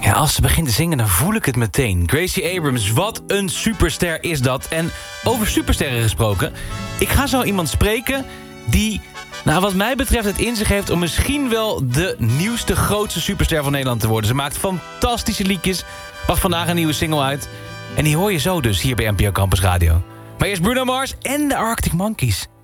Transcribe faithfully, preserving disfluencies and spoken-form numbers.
Ja, als ze begint te zingen, dan voel ik het meteen. Gracie Abrams, wat een superster is dat. En over supersterren gesproken, ik ga zo iemand spreken die, nou, wat mij betreft, het in zich heeft om misschien wel de nieuwste, grootste superster van Nederland te worden. Ze maakt fantastische liedjes, bracht vandaag een nieuwe single uit. En die hoor je zo dus hier bij N P O Campus Radio. Maar eerst Bruno Mars en de Arctic Monkeys.